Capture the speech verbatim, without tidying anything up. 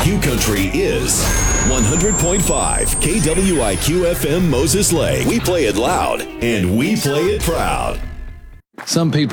Q Country is one hundred point five K W I Q F M Moses Lake. We play it loud and we play it proud. Some people